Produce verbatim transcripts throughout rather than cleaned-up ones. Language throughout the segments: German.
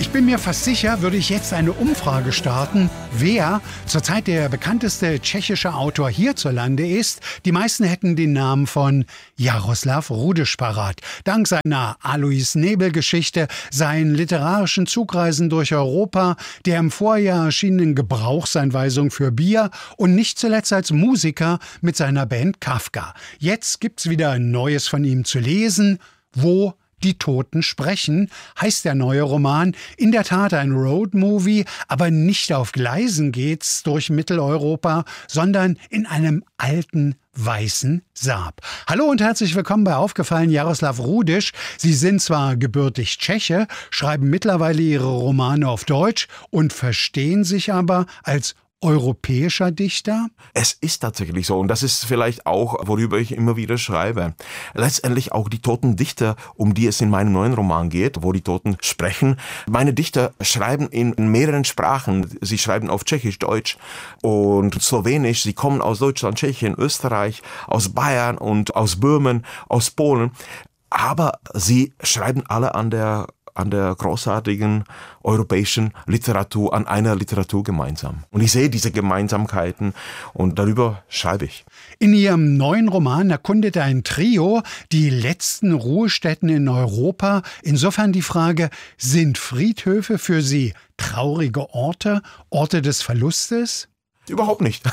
Ich bin mir fast sicher, würde ich jetzt eine Umfrage starten, wer zurzeit der bekannteste tschechische Autor hierzulande ist. Die meisten hätten den Namen von Jaroslav Rudyš parat. Dank seiner Alois Nebel-Geschichte, seinen literarischen Zugreisen durch Europa, der im Vorjahr erschienenen Gebrauchsanweisung für Bier und nicht zuletzt als Musiker mit seiner Band Kafka. Jetzt gibt's wieder Neues von ihm zu lesen. Wo die Toten sprechen, heißt der neue Roman. In der Tat ein Roadmovie, aber nicht auf Gleisen geht's durch Mitteleuropa, sondern in einem alten weißen Saab. Hallo und herzlich willkommen bei Aufgefallen, Jaroslav Rudyš. Sie sind zwar gebürtig Tscheche, schreiben mittlerweile ihre Romane auf Deutsch und verstehen sich aber als europäischer Dichter? Es ist tatsächlich so und das ist vielleicht auch, worüber ich immer wieder schreibe. Letztendlich auch die toten Dichter, um die es in meinem neuen Roman geht, wo die Toten sprechen. Meine Dichter schreiben in mehreren Sprachen. Sie schreiben auf Tschechisch, Deutsch und Slowenisch. Sie kommen aus Deutschland, Tschechien, Österreich, aus Bayern und aus Böhmen, aus Polen. Aber sie schreiben alle an der an der großartigen europäischen Literatur, an einer Literatur gemeinsam. Und ich sehe diese Gemeinsamkeiten und darüber schreibe ich. In Ihrem neuen Roman erkundet ein Trio die letzten Ruhestätten in Europa. Insofern die Frage, sind Friedhöfe für Sie traurige Orte, Orte des Verlustes? Überhaupt nicht.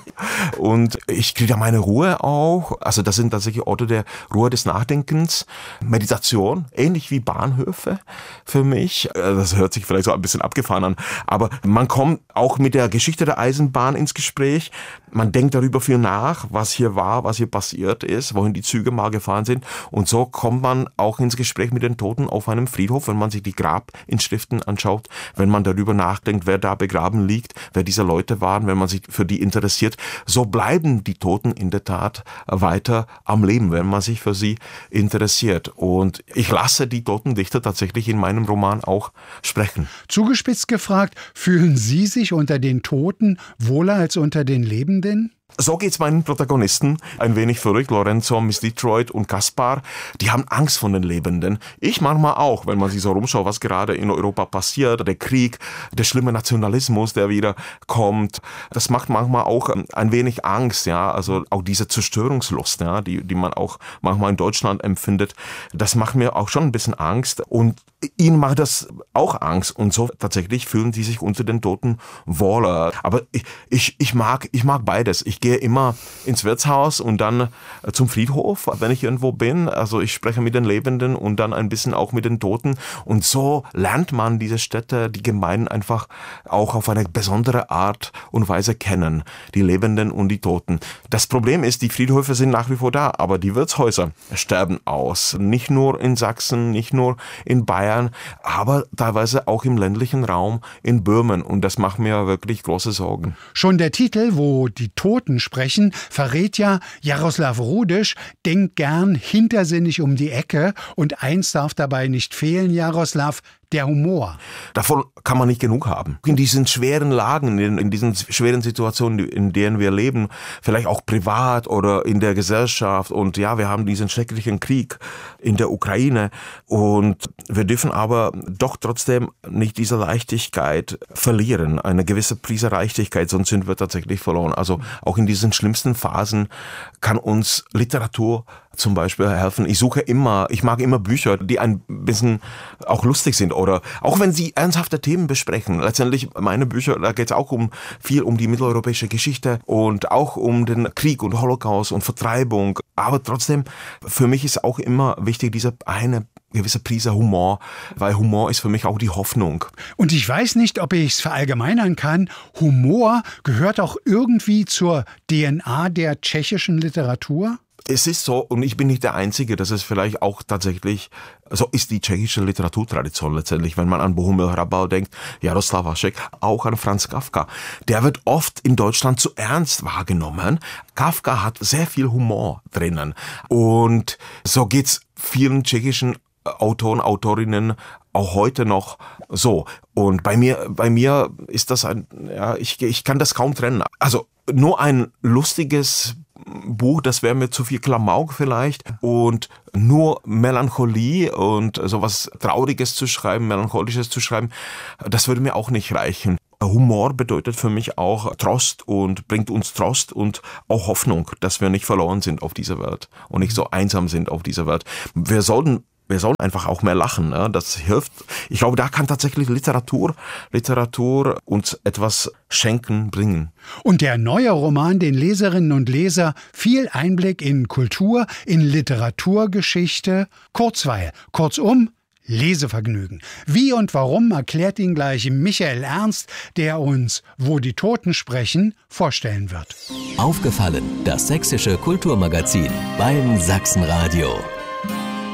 Und ich kriege da meine Ruhe auch. Also das sind tatsächlich Orte der Ruhe des Nachdenkens, Meditation, ähnlich wie Bahnhöfe für mich. Das hört sich vielleicht so ein bisschen abgefahren an, aber man kommt auch mit der Geschichte der Eisenbahn ins Gespräch. Man denkt darüber viel nach, was hier war, was hier passiert ist, wohin die Züge mal gefahren sind. Und so kommt man auch ins Gespräch mit den Toten auf einem Friedhof, wenn man sich die Grabinschriften anschaut, wenn man darüber nachdenkt, wer da begraben liegt, wer diese Leute waren, wenn man sich für die interessiert. So bleiben die Toten in der Tat weiter am Leben, wenn man sich für sie interessiert. Und ich lasse die toten Dichter tatsächlich in meinem Roman auch sprechen. Zugespitzt gefragt, fühlen Sie sich unter den Toten wohler als unter den Lebenden? So geht's meinen Protagonisten. Ein wenig verrückt. Lorenzo, Miss Detroit und Kaspar. Die haben Angst vor den Lebenden. Ich manchmal auch, wenn man sich so rumschaut, was gerade in Europa passiert. Der Krieg, der schlimme Nationalismus, der wieder kommt. Das macht manchmal auch ein wenig Angst, ja. Also auch diese Zerstörungslust, ja, die, die man auch manchmal in Deutschland empfindet. Das macht mir auch schon ein bisschen Angst. Und ihnen macht das auch Angst. Und so tatsächlich fühlen die sich unter den Toten wohler. Aber ich, ich, ich mag, ich mag beides. Ich gehe immer ins Wirtshaus und dann zum Friedhof, wenn ich irgendwo bin. Also ich spreche mit den Lebenden und dann ein bisschen auch mit den Toten. Und so lernt man diese Städte, die Gemeinden einfach auch auf eine besondere Art und Weise kennen. Die Lebenden und die Toten. Das Problem ist, die Friedhöfe sind nach wie vor da, aber die Wirtshäuser sterben aus. Nicht nur in Sachsen, nicht nur in Bayern, aber teilweise auch im ländlichen Raum in Böhmen. Und das macht mir wirklich große Sorgen. Schon der Titel, wo die Toten sprechen, verrät ja, Jaroslav Rudyš denkt gern hintersinnig um die Ecke und eins darf dabei nicht fehlen, Jaroslav, der Humor. Davon kann man nicht genug haben. In diesen schweren Lagen, in, in diesen schweren Situationen, in denen wir leben, vielleicht auch privat oder in der Gesellschaft. Und ja, wir haben diesen schrecklichen Krieg in der Ukraine. Und wir dürfen aber doch trotzdem nicht diese Leichtigkeit verlieren. Eine gewisse Prise Leichtigkeit, sonst sind wir tatsächlich verloren. Also auch in diesen schlimmsten Phasen kann uns Literatur zum Beispiel helfen. Ich suche immer, ich mag immer Bücher, die ein bisschen auch lustig sind oder auch wenn sie ernsthafte Themen besprechen. Letztendlich meine Bücher, da geht es auch um viel um die mitteleuropäische Geschichte und auch um den Krieg und Holocaust und Vertreibung. Aber trotzdem, für mich ist auch immer wichtig, diese eine gewisse Prise Humor, weil Humor ist für mich auch die Hoffnung. Und ich weiß nicht, ob ich es verallgemeinern kann, Humor gehört auch irgendwie zur D N A der tschechischen Literatur? Es ist so, und ich bin nicht der Einzige, dass es vielleicht auch tatsächlich, so ist die tschechische Literaturtradition letztendlich, wenn man an Bohumil Hrabal denkt, Jaroslav Hašek, auch an Franz Kafka. Der wird oft in Deutschland zu ernst wahrgenommen. Kafka hat sehr viel Humor drinnen. Und so geht's vielen tschechischen Autoren, Autorinnen auch heute noch so. Und bei mir, bei mir ist das ein, ja, ich, ich kann das kaum trennen. Also nur ein lustiges Buch, das wäre mir zu viel Klamauk vielleicht und nur Melancholie und sowas Trauriges zu schreiben, Melancholisches zu schreiben, das würde mir auch nicht reichen. Humor bedeutet für mich auch Trost und bringt uns Trost und auch Hoffnung, dass wir nicht verloren sind auf dieser Welt und nicht so einsam sind auf dieser Welt. Wir sollten Wir sollen einfach auch mehr lachen, ne? Das hilft. Ich glaube, da kann tatsächlich Literatur, Literatur uns etwas schenken, bringen. Und der neue Roman den Leserinnen und Leser viel Einblick in Kultur, in Literaturgeschichte, Kurzweil, kurzum Lesevergnügen. Wie und warum erklärt ihn gleich Michael Ernst, der uns Wo die Toten sprechen vorstellen wird. Aufgefallen, das sächsische Kulturmagazin beim Sachsenradio.